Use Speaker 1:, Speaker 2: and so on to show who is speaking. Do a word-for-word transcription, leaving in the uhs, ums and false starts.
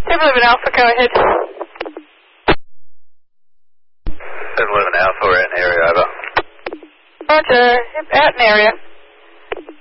Speaker 1: seven eleven Alpha, go ahead.
Speaker 2: seven eleven Alpha, we're at an area, over.
Speaker 1: Roger, out in area.